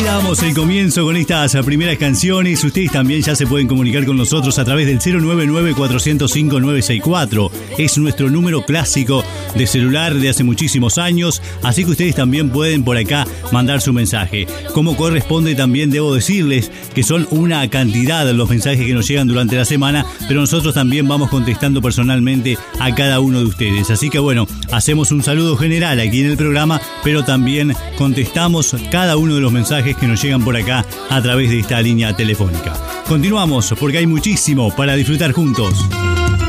damos el comienzo con estas primeras canciones. Ustedes también ya se pueden comunicar con nosotros a través del 099-405-964. Es nuestro número clásico de celular de hace muchísimos años, así que ustedes también pueden por acá mandar su mensaje. Como corresponde, también debo decirles que son una cantidad los mensajes que nos llegan durante la semana, pero nosotros también vamos contestando personalmente a cada uno de ustedes. Así que bueno, hacemos un saludo general aquí en el programa, pero también contestamos cada uno de los mensajes que nos llegan por acá a través de esta línea telefónica. Continuamos porque hay muchísimo para disfrutar juntos.